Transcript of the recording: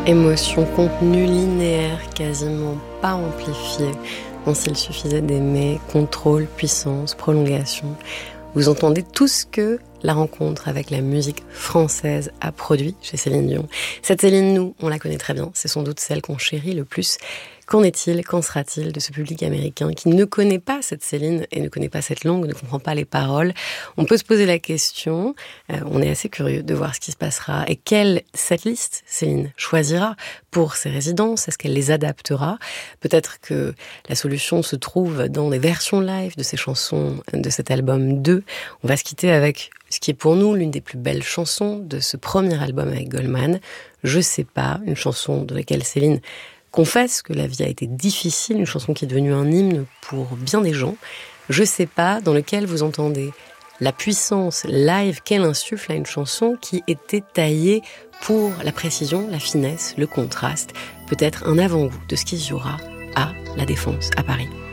Émotion, contenu linéaire, quasiment pas amplifié, dont s'il suffisait d'aimer, contrôle, puissance, prolongation. Vous entendez tout ce que la rencontre avec la musique française a produit chez Céline Dion. Cette Céline, nous, on la connaît très bien, c'est sans doute celle qu'on chérit le plus. Qu'en est-il, qu'en sera-t-il de ce public américain qui ne connaît pas cette Céline et ne connaît pas cette langue, ne comprend pas les paroles? On peut se poser la question, on est assez curieux de voir ce qui se passera et quelle setlist Céline choisira pour ses résidences. Est-ce qu'elle les adaptera? Peut-être que la solution se trouve dans des versions live de ces chansons de cet album 2. On va se quitter avec ce qui est pour nous l'une des plus belles chansons de ce premier album avec Goldman. Je sais pas, une chanson de laquelle Céline confesse que la vie a été difficile, une chanson qui est devenue un hymne pour bien des gens. Je sais pas, dans lequel vous entendez la puissance live qu'elle insuffle à une chanson qui était taillée pour la précision, la finesse, le contraste, peut-être un avant-goût de ce qu'il y aura à La Défense, à Paris.